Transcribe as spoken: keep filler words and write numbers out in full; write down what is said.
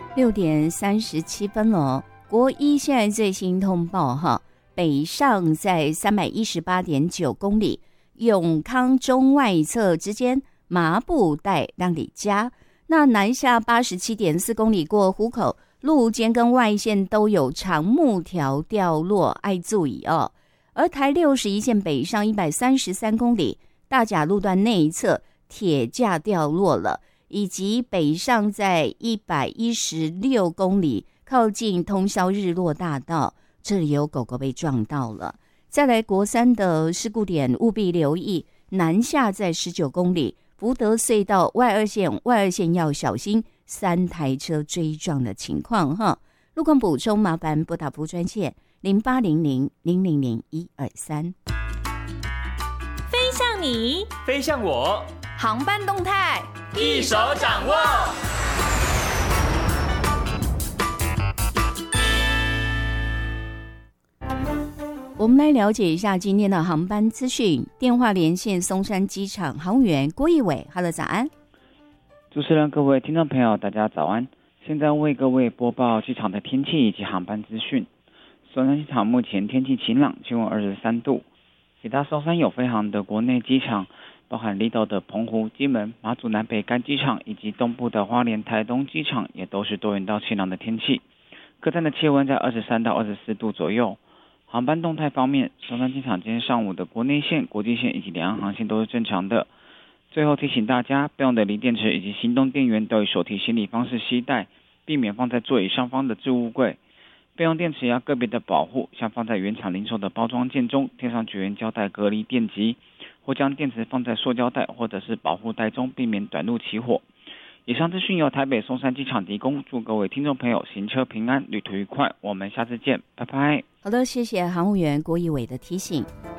六点三十七分了。国一现在最新通报哈，北上在三百一十八点九公里，永康中外侧之间麻布袋让你加。那南下八十七点四公里过湖口，路肩跟外线都有长木条掉落，爱注意哦。而台六十一线北上一百三十三公里，大甲路段内侧铁架掉落了，以及北上在一百一十六公里，靠近通霄日落大道，这里有狗狗被撞到了。再来国三的事故点务必留意，南下在十九公里，福德隧道外二线，外二线要小心三台车追撞的情况哈。路况补充，麻烦拨打服务专线零八零零零零零一二三。 飞向你， 飞向我， 航班动态一手掌握。 我们来了解一下今天的航班资讯。电话连线松山机场航务员郭义伟 ，Hello， 早安。 主持人、各位听众朋友，大家早安。现在为各位播报机场的天气以及航班资讯。松山机场目前天气晴朗，气温二十三度。其他松山有飞航的国内机场，包含离岛的澎湖、金门、马祖南北干机场以及东部的花莲、台东机场，也都是多云到晴朗的天气。各站的气温在二十三到二十四度左右。航班动态方面，松山机场今天上午的国内线、国际线以及两岸航线都是正常的。最后提醒大家，备用的锂电池以及行动电源都以手提行李方式携带，避免放在座椅上方的置物柜。备用电池要个别的保护，像放在原厂零售的包装件中，贴上绝缘胶带隔离电极，或将电池放在塑胶袋或者是保护袋中，避免短路起火。以上资讯由台北松山机场提供，祝各位听众朋友行车平安，旅途愉快。我们下次见，拜拜。 好的，谢谢航务员郭义伟的提醒。